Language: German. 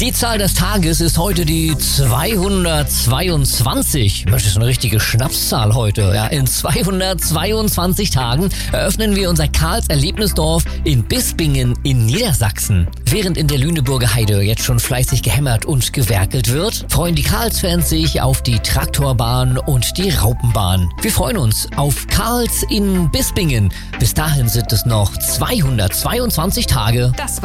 Die Zahl des Tages ist heute die 222. Das ist eine richtige Schnapszahl heute. Ja, in 222 Tagen eröffnen wir unser Karls-Erlebnisdorf in Bispingen in Niedersachsen. Während in der Lüneburger Heide jetzt schon fleißig gehämmert und gewerkelt wird, freuen die Karls-Fans sich auf die Traktorbahn und die Raupenbahn. Wir freuen uns auf Karls in Bispingen. Bis dahin sind es noch 222 Tage.